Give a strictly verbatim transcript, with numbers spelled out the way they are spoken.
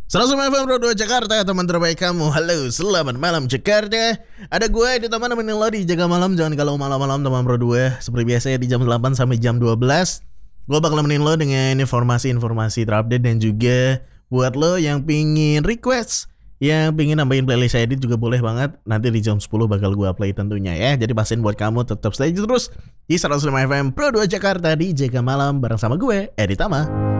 seratus lima F M Pro dua Jakarta, teman terbaik kamu. Halo, selamat malam Jakarta. Ada gue di teman nemenin lo di Jaga Malam. Jangan kalau malam-malam teman Pro dua. Seperti biasa ya di jam delapan sampai jam dua belas. Gue bakal nemenin lo dengan informasi-informasi terupdate. Dan juga buat lo yang pingin request, yang pingin nambahin playlist edit juga boleh banget. Nanti di jam sepuluh bakal gue play tentunya ya. Jadi pastiin buat kamu tetap stay terus di seratus lima F M Pro dua Jakarta di Jaga Malam bareng sama gue, Edi Tama.